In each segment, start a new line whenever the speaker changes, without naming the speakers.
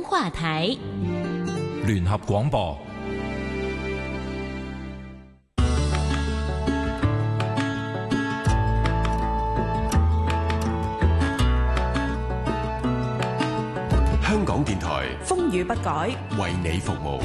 化台。
聯合廣播。
香港電台
風雨不改，
為你服務。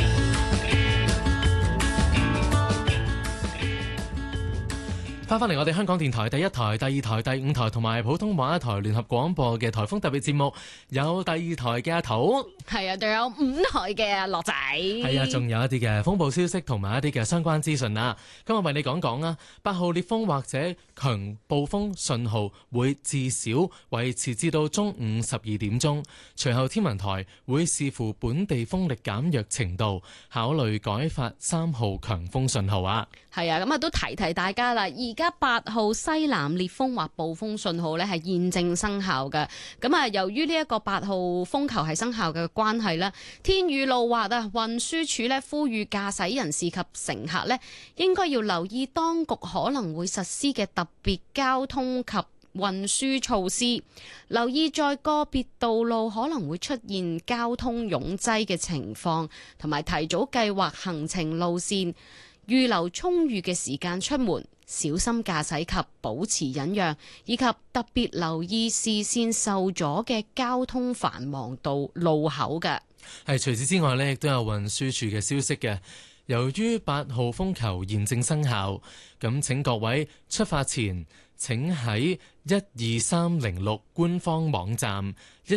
翻嚟我哋香港電台第一台、第二台、第五台同埋普通話台聯合廣播嘅颱風特別節目，有第二台嘅阿桃，
係啊，仲有五台嘅阿樂仔，
係啊，仲有一啲嘅風暴消息同埋一啲嘅相關資訊啦。今日為你講講啊，8號烈風或者強暴風信號會至少維持至到中午12點鐘，隨後天文台會視乎本地風力減弱程度，考慮改發3號強風信號啊。
係啊，咁啊都提大家啦，而家8號西南烈風或暴風信號呢係現正生效嘅。咁啊，由於呢一個8號風球係生效嘅關係啦，天雨路滑啊，運輸署呢呼籲駕駛人士及乘客呢應該要留意當局可能會實施嘅特別交通及運輸措施，留意在個別道路可能會出現交通擁擠嘅情況，同埋提早計劃行程路線，預留充裕嘅時間出門，小心駕駛及保持忍讓，以及特別留意視線受阻嘅交通繁忙道路口嘅。
係除此之外呢，亦都有運輸署嘅消息嘅。由於8號風球現正生效，咁請各位出發前請喺12306官方網站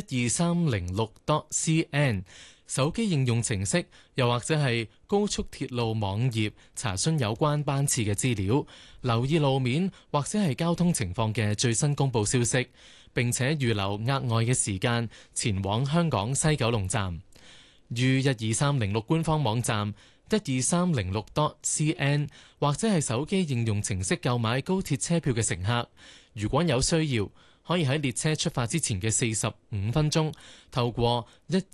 12306.cn 手機應用程式，又或者係高速鐵路網頁查詢有關班次嘅資料，留意路面或者係交通情況嘅最新公佈消息，並且預留額外嘅時間前往香港西九龍站。於12306官方網站 12306.cn 或者係手機應用程式購買高鐵車票嘅乘客，如果有需要，可以喺列車出發之前嘅45分鐘，透過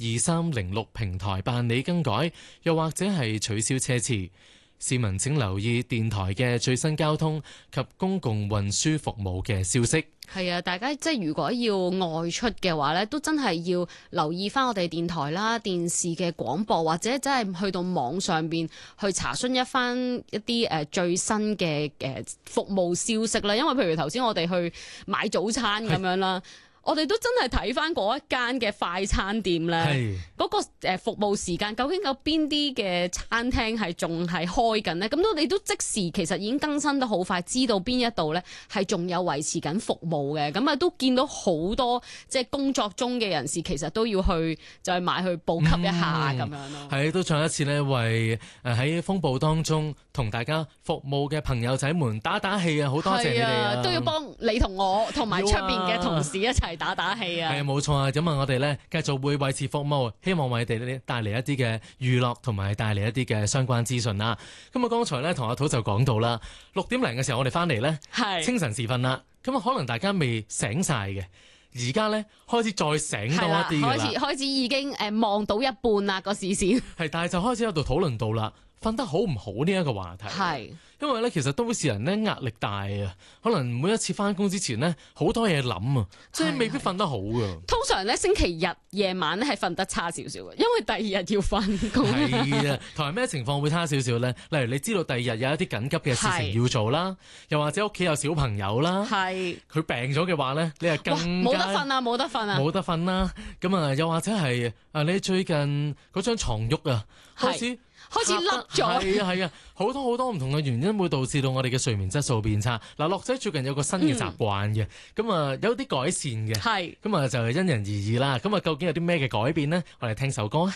12306平台辦理更改，又或者係取消車次。市民請留意電台嘅最新交通及公共運輸服務嘅消息。
係啊，大家即係如果要外出嘅話呢，都真係要留意翻我哋電台啦、電視嘅廣播，或者真係去到網上邊去查詢一翻一啲最新嘅服務消息啦。因為譬如頭先我哋去買早餐咁樣啦。我哋都真係睇翻嗰一間嘅快餐店咧，嗰個服務時間究竟有邊啲嘅餐廳係仲係開緊呢？咁你都即時其實已經更新得好快，知道邊一度呢係仲有維持緊服務嘅。咁啊都見到好多即係工作中嘅人士，其實都要去就係買去補給一下咁樣咯。
係都再一次呢，為喺風暴當中同大家服務嘅朋友仔們打氣啊！好多謝你哋啊！
都要幫你同我同埋出邊嘅同事一齊打氣啊！
係冇錯啊！咁啊，我哋呢繼續會維持服務，希望為你哋帶嚟一啲嘅娛樂，同埋帶嚟一啲嘅相關資訊啦。咁啊，剛才呢同阿土就講到啦，6點零嘅時候我哋翻嚟呢，清晨時分啦。咁啊，可能大家未醒晒嘅，而家呢開始再醒多一啲㗎啦，
開始已經望到一半啦個視線。係，
但係就開始喺度討論到啦，瞓得好唔好呢一個話題。係。因為咧，其實都市人咧壓力大啊，可能每一次翻工之前呢，好多嘢諗啊，即係未必瞓得好噶。
通常咧星期日夜晚咧係瞓得差少少嘅，因為第二日要翻工。
係啊，同埋咩情況會差少少咧？例如你知道第二日有一啲緊急嘅事情要做啦，又或者屋企有小朋友啦，佢病咗嘅話咧，你係更加
冇得瞓啊，冇得瞓啊，
冇得瞓啦。咁啊，又或者係你最近嗰張床褥啊，開始甩咗，係啊，好多唔同嘅原因會導致到我哋嘅睡眠質素變差。嗱，樂仔最近有個新嘅習慣嘅，咁啊有啲改善嘅，咁啊就係因人而異啦。咁啊究竟有啲咩嘅改變呢？我哋聽首歌啊，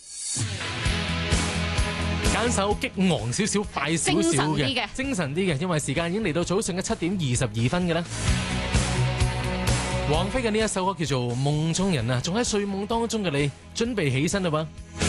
揀首激昂少少、快少少嘅、精神啲嘅，因為時間已經嚟到早上嘅7點22分嘅啦。王菲嘅呢一首歌叫做《夢中人》啊，仲喺睡夢當中嘅你，準備起身啦噃。